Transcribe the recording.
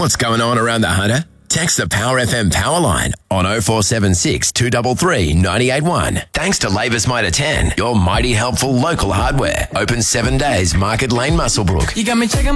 what's going on around the Hunter? Text the Power FM power line on 0476 233 981. Thanks to Labour's Mitre 10, your mighty helpful local hardware. Open 7 days, Market Lane, Muswellbrook. You got me checking